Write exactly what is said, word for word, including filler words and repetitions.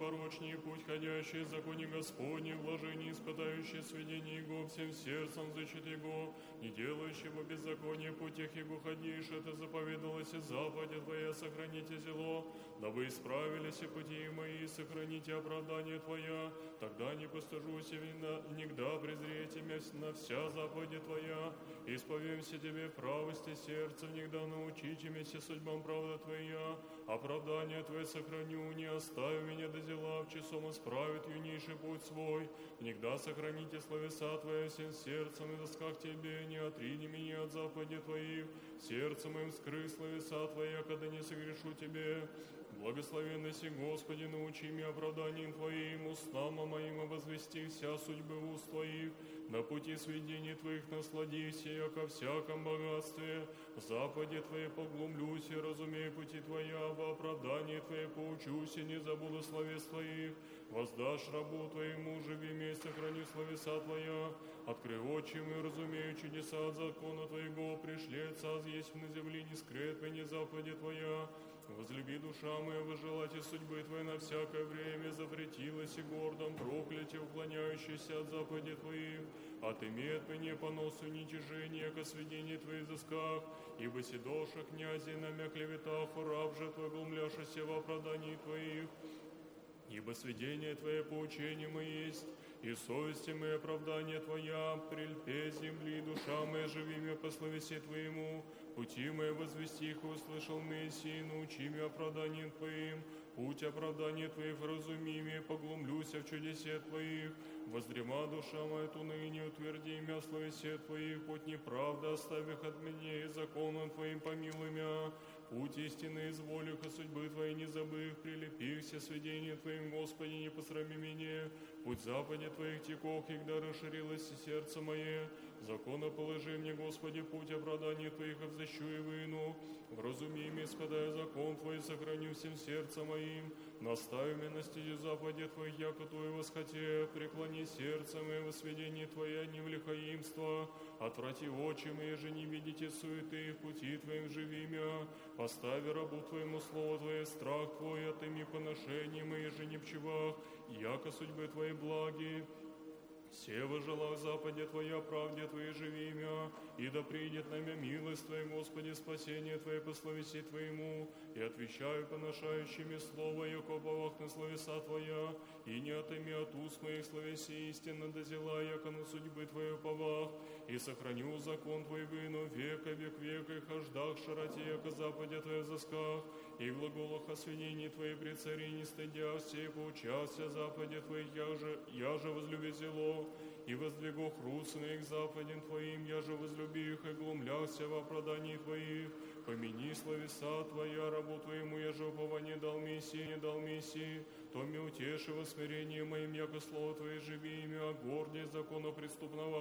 непорочнее путь, ходящий в законе Господне, вложение, испытающее сведение Его, всем сердцем защит Его, не делающего беззакония путях Его ходишь, это заповедалось и заповеди Твоя, сохраните зело, дабы исправились и пути мои, сохраните оправдание Твоя, тогда не постыжусь и никогда презрейте меня на вся заповеди Твоя, исповемся Тебе в правости сердца, никогда научите меня судьбам правда Твоя, оправдание Твое сохраню, не оставь меня до дела, в часом исправит юнейший путь свой, никогда сохраните словеса Твои всем сердцем и досках Тебе, не отрини меня от заповеди Твоих, сердцем моим скрый словеса Твоя, когда не согрешу Тебе. Благословенный си Господи, научи меня оправданием Твоим, устам моим возвести вся судьбы уст Твоих, на пути сведений Твоих насладися, яко всяком богатстве, в заповеди Твоей поглумлюсь и разумею пути Твоя, во оправдании Твое поучусь и не забуду словес Твоих, воздашь рабу Твоему, живи имей, сохрани словеса Твоя, открой очи и разумею чудеса от закона Твоего, пришли Царь есть на земле, не скрыт мне заповеди Твоя, возлюби душа моя, возжелайте судьбы Твоей на всякое время, запретилась и гордом, проклятие, уклоняющееся от заповеди Твоих, отыми от меня поносу ничижения, ко сведении Твоих взысках, ибо седоша князи намя клеветах, раб же Твой глумляшися в оправдании Твоих, ибо сведение Твое поучение мое есть, и совести мои оправдание Твоя, прельпе земли, душа моя, живи меня по словесе Твоему, пути мои возвести их, услышал Мессии, научи меня оправданием Твоим, путь оправдания Твоих разуми меня, поглумлюся в чудесе Твоих, воздрема душа моя, ту ныне утверди меня в словесе Твоих, путь неправда оставь их от меня, и законом Твоим помилуй меня, путь истины изволих, и судьбы Твоей не забыв, прилепи все сведения Твоим, Господи, не посрами меня, путь западе Твоих текох, когда расширилось сердце мое, закона положи мне, Господи, путь оправдания Твоих, и взыщу и выну, вразуми меня, испытая закон Твой, сохраню всем сердцем моим, настави меня на стези западе Твоих, яко Твой восхоте, преклони сердце мое во сведении Твоя, не в лихаимство, отврати очи мои же, не видите суеты, в пути Твоим живи меня, постави рабу Твоему слово Твое, страх Твой, отыми поношения мои же не в чевах, яко судьбы Твои благи. Все вожела в западе Твоя, правде Твоей живи имя, и да придет на меня милость Твоя, Господи, спасение Твое по словеси Твоему, и отвечаю поношающими слово, яко бовах на словеса Твоя, и не отыми от уст моих словеси истинно до зела, яко на судьбы Твою повах, и сохраню закон Твой выну века, век века, и хождах широте, яко западе Твоя взысках, и в глаголах освящении Твоей при царе не стыдяся, и поучася западе Твоих, я же, я же возлюби зело, и воздвигу хрустно их западен Твоим, я же возлюби их, и глумлялся в оправдании Твоих, помяни словеса Твоя, рабу Твоему, я же упование дал Мессии, не дал Мессии, то мне утеши во смирении моим, яко слово Твое живи имя, гордость закона преступного